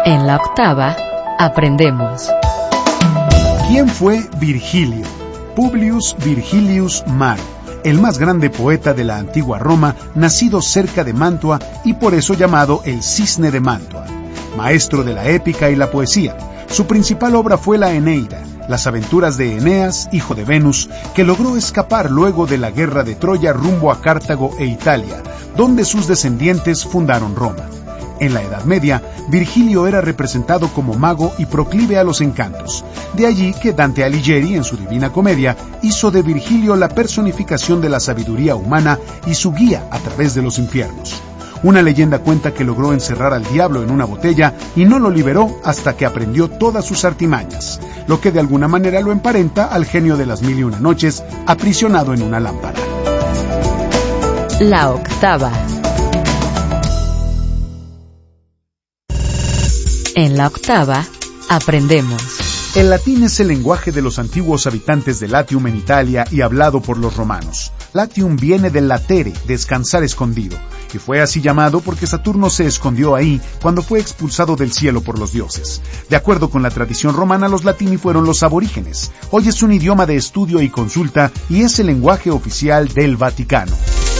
En la octava, aprendemos. ¿Quién fue Virgilio? Publius Virgilius Maro, el más grande poeta de la antigua Roma, nacido cerca de Mantua y por eso llamado el Cisne de Mantua. Maestro de la épica y la poesía, su principal obra fue la Eneida, las aventuras de Eneas, hijo de Venus, que logró escapar luego de la guerra de Troya rumbo a Cartago e Italia, donde sus descendientes fundaron Roma. En la Edad Media, Virgilio era representado como mago y proclive a los encantos. De allí que Dante Alighieri, en su Divina Comedia, hizo de Virgilio la personificación de la sabiduría humana y su guía a través de los infiernos. Una leyenda cuenta que logró encerrar al diablo en una botella y no lo liberó hasta que aprendió todas sus artimañas, lo que de alguna manera lo emparenta al genio de las 1001 noches, aprisionado en una lámpara. La octava. En la octava, aprendemos. El latín es el lenguaje de los antiguos habitantes de Latium en Italia y hablado por los romanos. Latium viene del latere, descansar escondido, y fue así llamado porque Saturno se escondió ahí cuando fue expulsado del cielo por los dioses. De acuerdo con la tradición romana, los latini fueron los aborígenes. Hoy es un idioma de estudio y consulta y es el lenguaje oficial del Vaticano.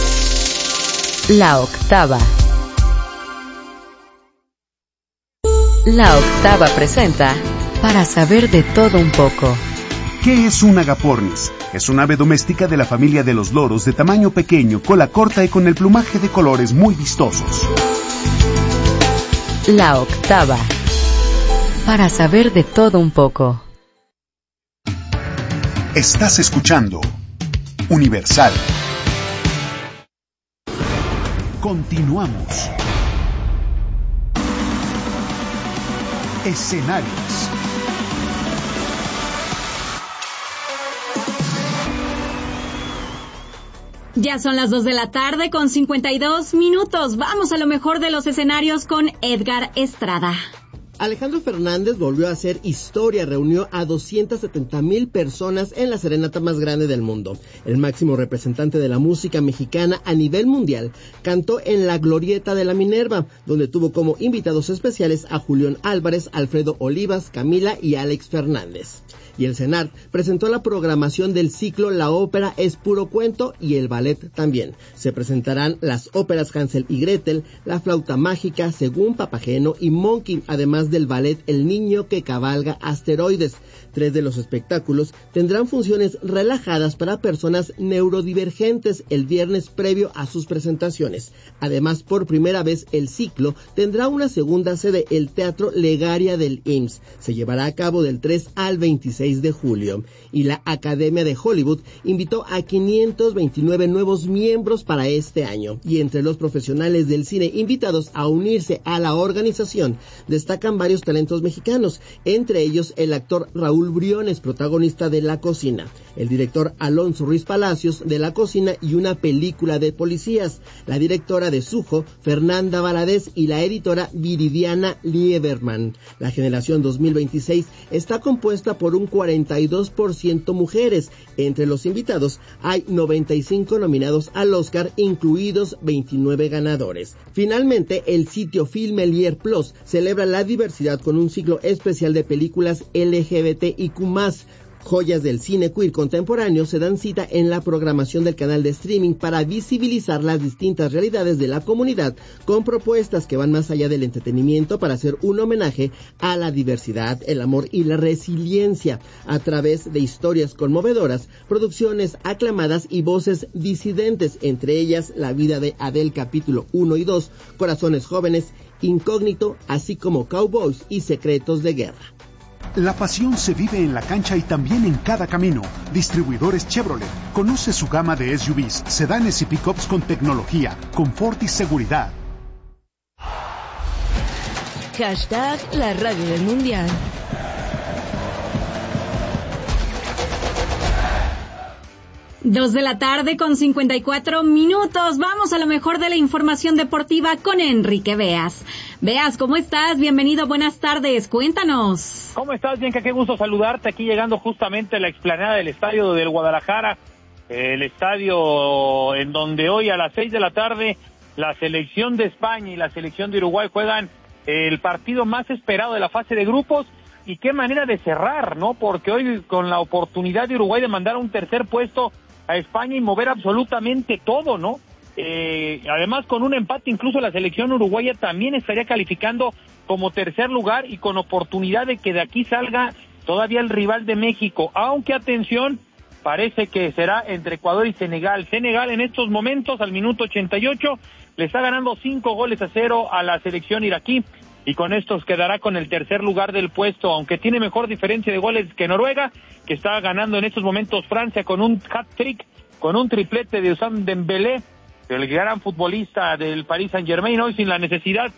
La octava. La octava presenta Para saber de todo un poco. ¿Qué es un agapornis? Es un ave doméstica de la familia de los loros de tamaño pequeño, cola corta y con el plumaje de colores muy vistosos. La octava. Para saber de todo un poco. Estás escuchando Universal. Continuamos. Escenarios. Ya son las 2 de la tarde con 52 minutos. Vamos a lo mejor de los escenarios con Edgar Estrada. Alejandro Fernández volvió a hacer historia, reunió a 270,000 personas en la serenata más grande del mundo. El máximo representante de la música mexicana a nivel mundial cantó en la Glorieta de la Minerva, donde tuvo como invitados especiales a Julián Álvarez, Alfredo Olivas, Camila y Alex Fernández. Y el CENART presentó la programación del ciclo La Ópera es Puro Cuento y el ballet también. Se presentarán las óperas Hansel y Gretel, La Flauta Mágica, Según Papageno y Monkey, además del ballet El Niño que Cabalga Asteroides. 3 de los espectáculos tendrán funciones relajadas para personas neurodivergentes el viernes previo a sus presentaciones. Además, por primera vez el ciclo tendrá una segunda sede, el Teatro Legaria del IMSS. Se llevará a cabo del 3 al 26 de julio. Y la Academia de Hollywood invitó a 529 nuevos miembros para este año. Y entre los profesionales del cine invitados a unirse a la organización destacan varios talentos mexicanos, entre ellos el actor Raúl Briones, protagonista de La Cocina, el director Alonso Ruiz Palacios de La Cocina y una película de policías, la directora de Sujo, Fernanda Valadez, y la editora Viridiana Lieberman. La generación 2026 está compuesta por un 42% mujeres. Entre los invitados hay 95 nominados al Oscar, incluidos 29 ganadores. Finalmente, el sitio Filmelier Plus celebra la diversidad con un ciclo especial de películas LGBTIQ+. Joyas del cine queer contemporáneo se dan cita en la programación del canal de streaming para visibilizar las distintas realidades de la comunidad, con propuestas que van más allá del entretenimiento para hacer un homenaje a la diversidad, el amor y la resiliencia, a través de historias conmovedoras, producciones aclamadas y voces disidentes, entre ellas La vida de Adele capítulo 1 y 2, Corazones jóvenes, Incógnito, así como Cowboys y Secretos de guerra. La pasión se vive en la cancha y también en cada camino. Distribuidores Chevrolet. Conoce su gama de SUVs, sedanes y pickups con tecnología, confort y seguridad. Hashtag la radio del mundial. Dos de la tarde con 54 minutos. Vamos a lo mejor de la información deportiva con Enrique Beas. Beas, ¿cómo estás? Bienvenido, buenas tardes. Cuéntanos. ¿Cómo estás, Bianca? Qué gusto saludarte aquí llegando justamente a la explanada del estadio del Guadalajara. El estadio en donde hoy a las 6 de la tarde la selección de España y la selección de Uruguay juegan el partido más esperado de la fase de grupos, y qué manera de cerrar, ¿no? Porque hoy con la oportunidad de Uruguay de mandar a un tercer puesto a España y mover absolutamente todo, ¿no? Además, con un empate, incluso la selección uruguaya también estaría calificando como tercer lugar y con oportunidad de que de aquí salga todavía el rival de México, aunque atención, parece que será entre Ecuador y Senegal. Senegal en estos momentos, al minuto 88, le está ganando 5-0 a la selección iraquí, y con estos quedará con el tercer lugar del puesto, aunque tiene mejor diferencia de goles que Noruega, que está ganando en estos momentos Francia con un hat-trick, con un triplete de Ousmane Dembélé, el gran futbolista del Paris Saint-Germain, hoy sin la necesidad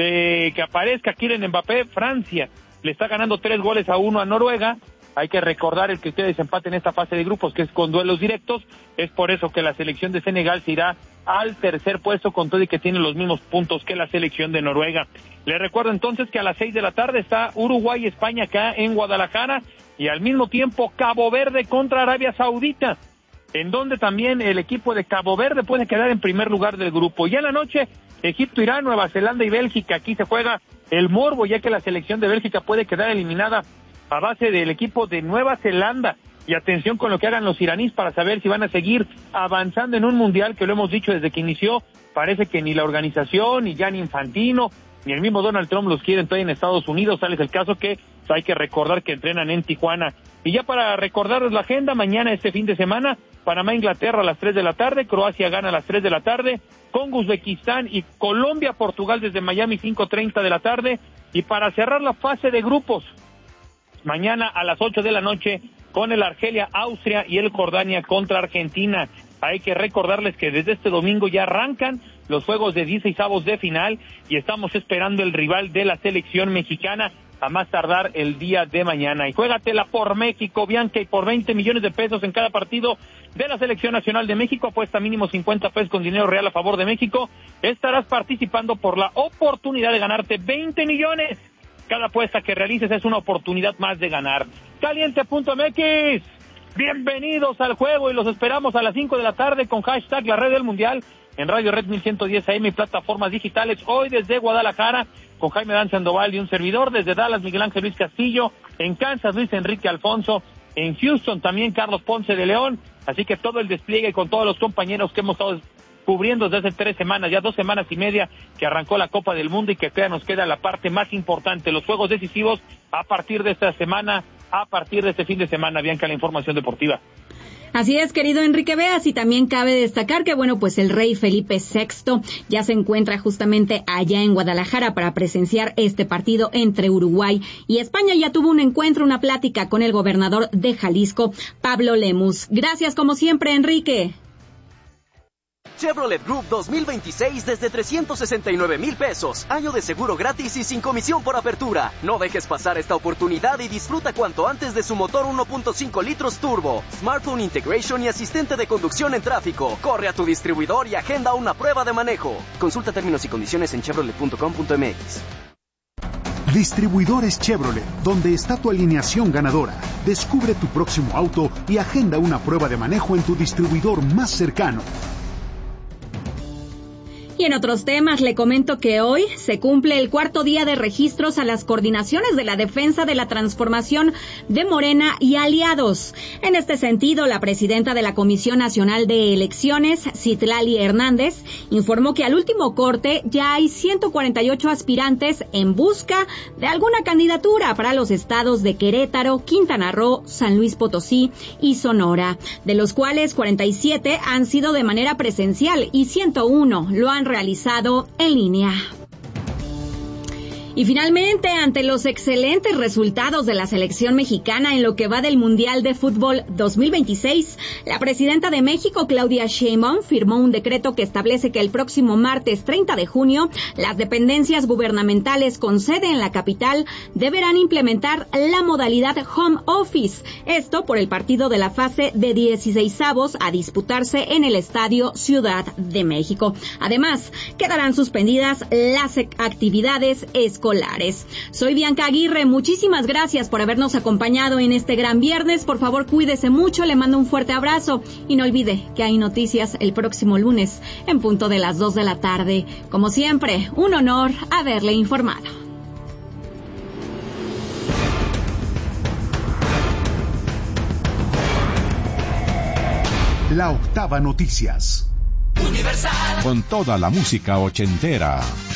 de que aparezca Kylian Mbappé. Francia le está ganando 3-1 a Noruega. Hay que recordar el criterio de desempate en esta fase de grupos, que es con duelos directos. Es por eso que la selección de Senegal se irá al tercer puesto, con todo y que tiene los mismos puntos que la selección de Noruega. Les recuerdo entonces que a las 6 de la tarde está Uruguay y España acá en Guadalajara, y al mismo tiempo Cabo Verde contra Arabia Saudita, en donde también el equipo de Cabo Verde puede quedar en primer lugar del grupo. Y en la noche, Egipto, Irán, Nueva Zelanda y Bélgica. Aquí se juega el morbo, ya que la selección de Bélgica puede quedar eliminada a base del equipo de Nueva Zelanda. Y atención con lo que hagan los iraníes para saber si van a seguir avanzando en un mundial que, lo hemos dicho desde que inició, parece que ni la organización, ni Gianni Infantino, ni el mismo Donald Trump los quieren todavía en Estados Unidos. Tal es el caso que hay que recordar que entrenan en Tijuana. Y ya para recordarles la agenda, mañana, este fin de semana, Panamá-Inglaterra a las 3 de la tarde, Croacia gana a las 3 de la tarde, Congo, Uzbekistán y Colombia-Portugal desde Miami, 5:30 de la tarde. Y para cerrar la fase de grupos, mañana a las 8 de la noche, con el Argelia-Austria y el Jordania contra Argentina. Hay que recordarles que desde este domingo ya arrancan los juegos de 16avos de final y estamos esperando el rival de la selección mexicana a más tardar el día de mañana. Y juégatela por México, Bianca, y por 20 millones de pesos en cada partido de la Selección Nacional de México. Apuesta mínimo 50 pesos con dinero real a favor de México. Estarás participando por la oportunidad de ganarte 20 millones. Cada apuesta que realices es una oportunidad más de ganar. Caliente.mx, bienvenidos al juego y los esperamos a las 5 de la tarde con hashtag La Red del Mundial en Radio Red 1110 AM y plataformas digitales. Hoy desde Guadalajara con Jaime Dan Sandoval y un servidor. Desde Dallas, Miguel Ángel Luis Castillo. En Kansas, Luis Enrique Alfonso. En Houston también Carlos Ponce de León. Así que todo el despliegue con todos los compañeros que hemos estado cubriendo desde hace 3 semanas, ya 2 semanas y media que arrancó la Copa del Mundo, y que todavía nos queda la parte más importante, los juegos decisivos a partir de esta semana, a partir de este fin de semana. Bianca, la información deportiva. Así es, querido Enrique Veas, y también cabe destacar que, bueno, pues el rey Felipe VI ya se encuentra justamente allá en Guadalajara para presenciar este partido entre Uruguay y España. Ya tuvo un encuentro, una plática con el gobernador de Jalisco, Pablo Lemus. Gracias, como siempre, Enrique. Chevrolet Group 2026 desde 369,000 pesos. Año de seguro gratis y sin comisión por apertura. No dejes pasar esta oportunidad y disfruta cuanto antes de su motor 1.5 litros turbo, smartphone integration y asistente de conducción en tráfico. Corre a tu distribuidor y agenda una prueba de manejo. Consulta términos y condiciones en chevrolet.com.mx. Distribuidores Chevrolet, donde está tu alineación ganadora. Descubre tu próximo auto y agenda una prueba de manejo en tu distribuidor más cercano. Y en otros temas, le comento que hoy se cumple el 4º día de registros a las coordinaciones de la defensa de la transformación de Morena y aliados. En este sentido, la presidenta de la Comisión Nacional de Elecciones, Citlali Hernández, informó que al último corte ya hay 148 aspirantes en busca de alguna candidatura para los estados de Querétaro, Quintana Roo, San Luis Potosí y Sonora, de los cuales 47 han sido de manera presencial y 101 lo han realizado en línea. Y finalmente, ante los excelentes resultados de la selección mexicana en lo que va del Mundial de Fútbol 2026, la presidenta de México, Claudia Sheinbaum, firmó un decreto que establece que el próximo martes 30 de junio, las dependencias gubernamentales con sede en la capital deberán implementar la modalidad home office. Esto por el partido de la fase de 16avos a disputarse en el Estadio Ciudad de México. Además, quedarán suspendidas las actividades escolares escolares. Soy Bianca Aguirre, muchísimas gracias por habernos acompañado en este gran viernes. Por favor, cuídese mucho, le mando un fuerte abrazo y no olvide que hay noticias el próximo lunes en punto de las 2 de la tarde. Como siempre, un honor haberle informado. La Octava Noticias. Universal. Con toda la música ochentera.